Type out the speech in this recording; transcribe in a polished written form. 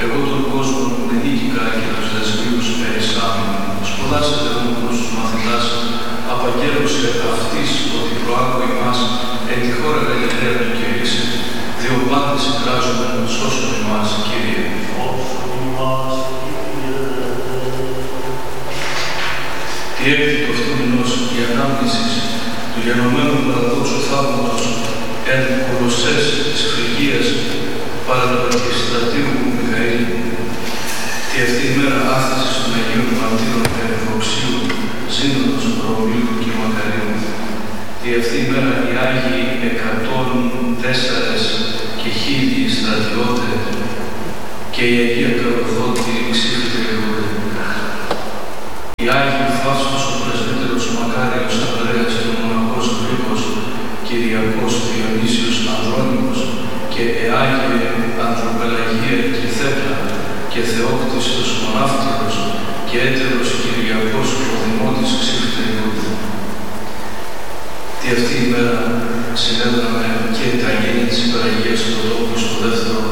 Εγώ τον κόσμο με νίκηκα και τους δεσμίους περισάμουν. Σπουδάσετε μου προς τους μαθητάς, απαγγέλωσε αυτής ότι προάγω ημάς εν τη χώρα Γαλιλαία του Κυρίσε, διό πάντες συγκράζομαι σώσον ημάς, Κύριε. Η έκτη του αυτού μηνός η ανάμνησης του γενομένου παραδόξου θαύματος εν Κολοσσές της Φρυγίας παραδοκιστρατείου Μιχαήλ, τη αυτή η μέρα άφησης των Αγίων Μαρτύρων Ευδοξίου, Σύνοδος Προμήλου και Μακαρίου, τη αυτή η μέρα οι Άγιοι 104 και 1000 στρατιώτες και η Αγία Καροδότη ξύφτριγονται. Οι Άγιοι Φαύστος ο Πρεσβύτερος Μακάριος Απρέας και ο Μοναχός Γρήγος, Κυριακός Διονύσιος Ανδρώνικος και Εάγιε Ανθρωπελαγία Τριθέπλα και Θεόκτιστος Μονάφτυρος και έτερος Κυριακός Προδημότης ξύφτριγονται. Τη αυτή η μέρα συνέδραμε και τα γέννη της Υπεραγίας του Τόπου στο δεύτερο